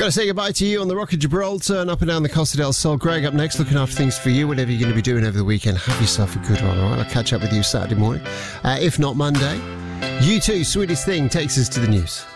Got to say goodbye to you on the Rock of Gibraltar and up and down the Costa del Sol. Greg up next, looking after things for you, whatever you're going to be doing over the weekend. Have yourself a good one, all right? I'll catch up with you Saturday morning, if not Monday. U2, Sweetest Thing, takes us to the news.